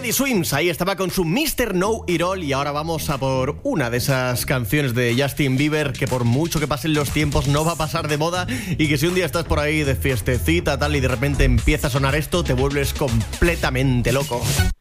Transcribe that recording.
Teddy Swims, ahí estaba con su Mr. Know It All. Y ahora vamos a por una de esas canciones de Justin Bieber que por mucho que pasen los tiempos no va a pasar de moda, y que si un día estás por ahí de fiestecita tal y de repente empieza a sonar esto, te vuelves completamente loco.